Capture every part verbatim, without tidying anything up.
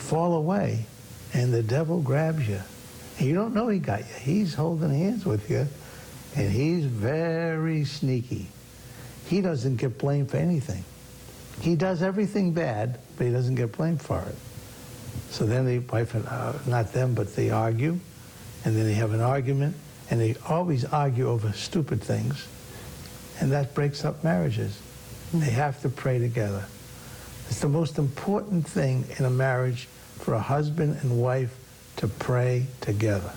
fall away, and the devil grabs you. And you don't know he got you. He's holding hands with you, and he's very sneaky. He doesn't get blamed for anything. He does everything bad, but he doesn't get blamed for it. So then the wife and, uh, not them, but they argue, and then they have an argument, and they always argue over stupid things, and that breaks up marriages. They have to pray together. It's the most important thing in a marriage for a husband and wife to pray together,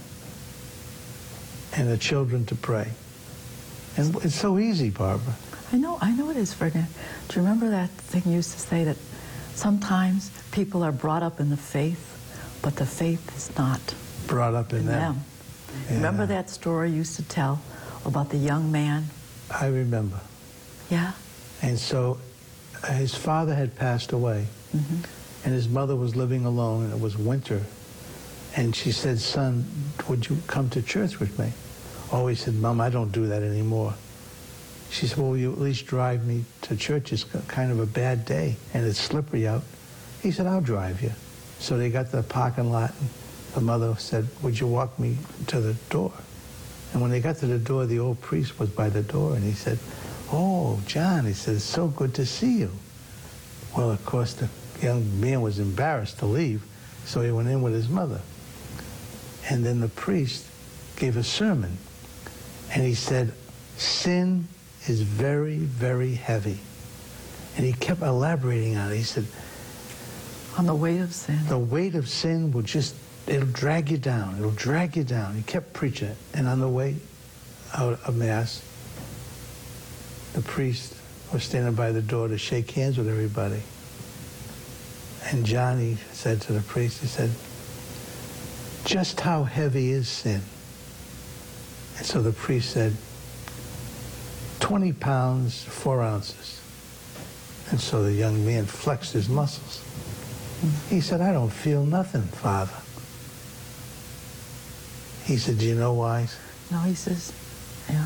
and the children to pray. And it's so easy, Barbara. I know, I know it is, Ferdinand. Do you remember that thing you used to say that sometimes people are brought up in the faith, but the faith is not Brought up in, in them. them. Yeah. Remember that story you used to tell about the young man? I remember. Yeah? And so uh, his father had passed away, Mm-hmm. and his mother was living alone, and it was winter. And she said, son, would you come to church with me? Oh, he said, Mom, I don't do that anymore. She said, well, will you at least drive me to church? It's kind of a bad day, and it's slippery out. He said, I'll drive you. So they got to the parking lot, and the mother said, would you walk me to the door? And when they got to the door, the old priest was by the door, and he said, oh, John, he said, it's so good to see you. Well, of course, the young man was embarrassed to leave, so he went in with his mother. And then the priest gave a sermon, and he said, sin is very, very heavy. And he kept elaborating on it. He said, On the weight of sin. the weight of sin will just, it'll drag you down. It'll drag you down. He kept preaching it. And on the way out of Mass, the priest was standing by the door to shake hands with everybody. And Johnny said to the priest, he said, just how heavy is sin? And so the priest said, twenty pounds, four ounces. And so the young man flexed his muscles. He said, I don't feel nothing, Father. He said, do you know why? No, he says, yeah.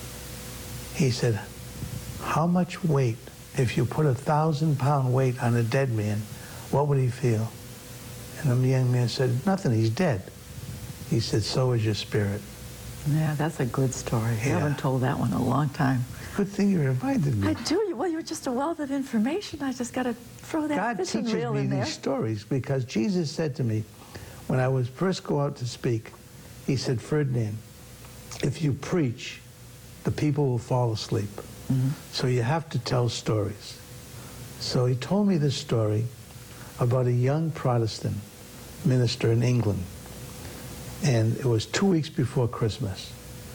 He said, how much weight, if you put a thousand pound weight on a dead man, what would he feel? And the young man said, nothing, he's dead. He said, so is your spirit. Yeah, that's a good story. Yeah. I haven't told that one in a long time. Good thing you reminded me. I do. Well, you're just a wealth of information. I just got to throw that God fishing teaches reel me in there. these stories because Jesus said to me, when I was first go out to speak, he said, Ferdinand, if you preach, the people will fall asleep. Mm-hmm. So you have to tell stories. So he told me this story about a young Protestant minister in England. And it was two weeks before Christmas.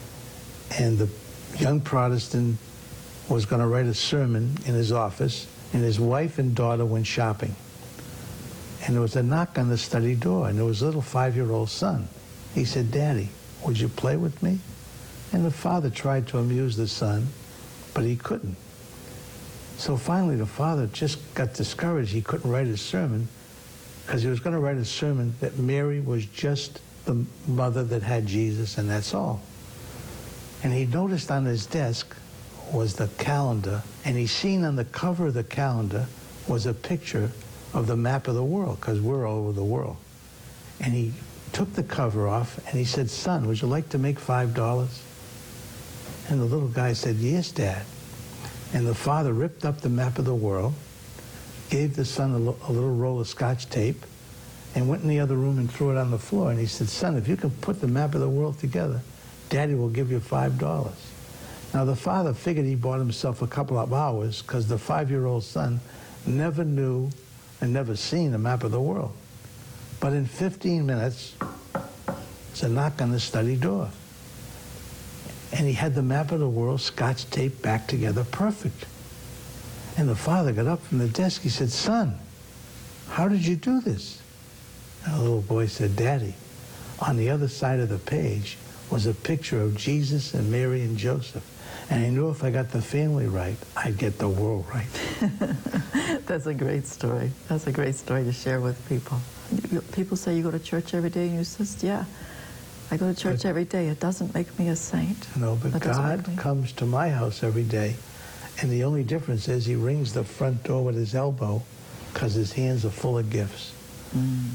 And the young Protestant was going to write a sermon in his office, and his wife and daughter went shopping. And there was a knock on the study door, and there was a little five-year-old son. He said, Daddy, would you play with me? And the father tried to amuse the son, but he couldn't. So finally the father just got discouraged. He couldn't write his sermon because he was going to write a sermon that Mary was just the mother that had Jesus, and that's all. And he noticed on his desk was the calendar, and he seen on the cover of the calendar was a picture of the map of the world, because we're all over the world. And he took the cover off, and he said, son, would you like to make five dollars? And the little guy said, yes, Dad. And the father ripped up the map of the world, gave the son a, a little roll of Scotch tape, and went in the other room and threw it on the floor. And he said, son, if you can put the map of the world together, Daddy will give you five dollars. Now, the father figured he bought himself a couple of hours because the five-year-old son never knew and never seen a map of the world. But in fifteen minutes, there's a knock on the study door. And he had the map of the world, Scotch tape back together, perfect. And the father got up from the desk. He said, son, how did you do this? And the little boy said, Daddy, on the other side of the page was a picture of Jesus and Mary and Joseph. And I knew if I got the family right, I'd get the world right. That's a great story. That's a great story to share with people. People say you go to church every day, and you says, yeah, I go to church But, every day. It doesn't make me a saint. No, but That doesn't God make me- comes to my house every day, and the only difference is he rings the front door with his elbow because his hands are full of gifts. Mm.